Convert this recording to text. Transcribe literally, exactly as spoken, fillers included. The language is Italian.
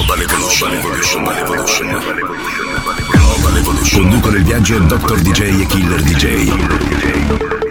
Global Evolution. Global Evolution. Global Evolution. Conducono il viaggio doctor D J e Killer D J.